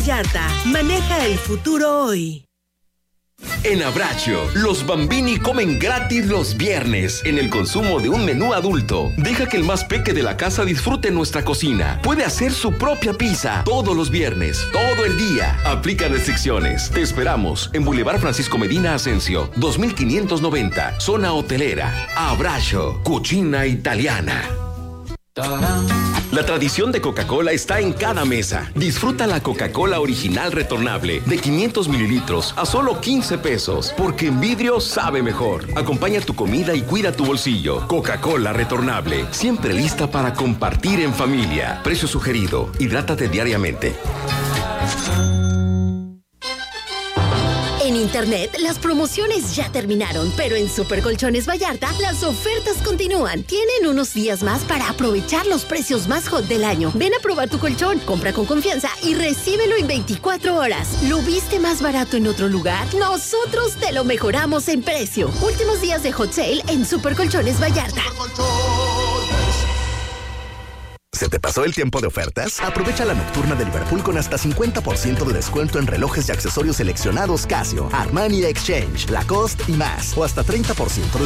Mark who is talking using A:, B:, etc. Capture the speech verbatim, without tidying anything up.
A: Vallarta, maneja el futuro hoy.
B: En Abbraccio, los bambini comen gratis los viernes en el consumo de un menú adulto. Deja que el más peque de la casa disfrute nuestra cocina. Puede hacer su propia pizza todos los viernes, todo el día. Aplica restricciones. Te esperamos en Boulevard Francisco Medina Asensio, dos mil quinientos noventa, zona hotelera. Abbraccio, cucina italiana. La tradición de Coca-Cola está en cada mesa. Disfruta la Coca-Cola original retornable de quinientos mililitros a solo quince pesos, porque en vidrio sabe mejor. Acompaña tu comida y cuida tu bolsillo. Coca-Cola retornable, siempre lista para compartir en familia. Precio sugerido. Hidrátate diariamente.
C: En Internet, las promociones ya terminaron, pero en Super Colchones Vallarta, las ofertas continúan. Tienen unos días más para aprovechar los precios más hot del año. Ven a probar tu colchón, compra con confianza y recíbelo en veinticuatro horas. ¿Lo viste más barato en otro lugar? Nosotros te lo mejoramos en precio. Últimos días de hot sale en Super Colchones Vallarta.
D: ¿Se te pasó el tiempo de ofertas? Aprovecha la nocturna de Liverpool con hasta cincuenta por ciento de descuento en relojes y accesorios seleccionados Casio, Armani Exchange, Lacoste y más. O hasta treinta por ciento de